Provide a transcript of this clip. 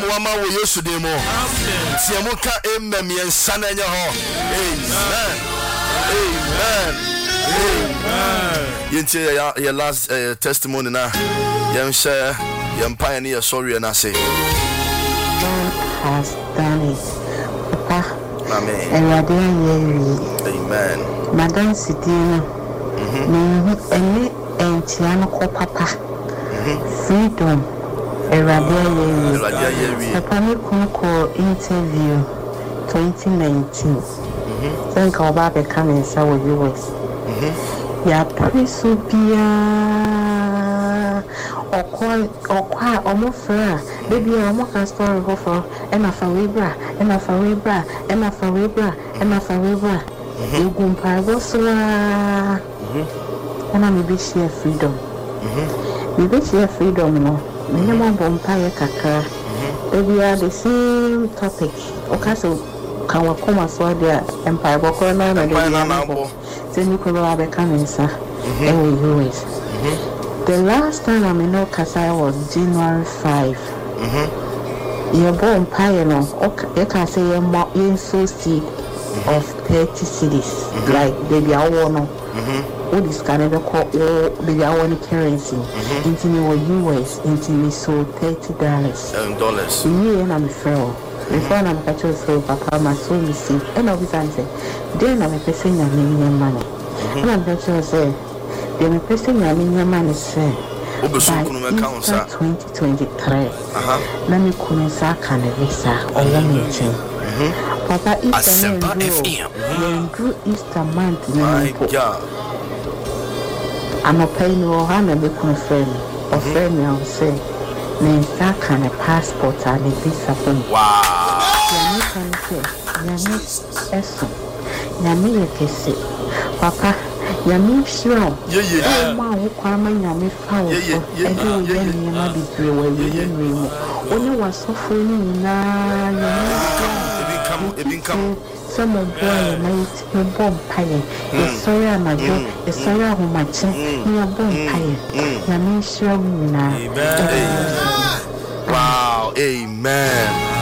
wama wo Yesu de mo. Tie mo ka amen yensa na nya ho. Amen. Yentie ya last testimony na. Yem share yem pioneer sorry na say. God has done it. Papa. Amen. Amen. Madam Sidina. Any Tiano Papa. Freedom. Papa me Kunko interview 2019. Then call back a coming sour US. Ya Prisubia or quite almost fair. Baby, I'm a story for Emma Fawebra, Emma Fawebra, Emma Fawebra, Emma Fawebra. You go Paragosra. And I'm a bit share freedom. You bet share freedom, no. Minimum Bompire Kaka. They are the same topic. Okay, can we come as well there? Empire Bocona and then you could have a cancer. US. The last time I'm in Okasa was January 5. You're born Empire, no. You can say you're so seed of 30 cities. Like baby, I want all this Canada call all the hourly currency into US into me so $30. Yeah, and I'm a fellow. Before I'm catching so papa my soul is sick. And I'll be saying, then I'm a person I mean money. And I'm catching say, then a person I mean money say by Easter 2023. Let me come and say Canada or meeting. Papa Easter Easter month. I'm a pain or I'm a big friend. Or friend, I'll say, name that kind of passport and a visa from. Wow. Yami can say, Yami Esso, Yami Kese, Papa, Yami Shiro. Oh, my, who come and Yami Fowl. I do Yami Madi where we didn't only was so funny now. Some of boy night your bomb pie. The sorry I'm a joke, the sorry I'm my chin, your bomb pie. Yami Shiro now. Wow, amen.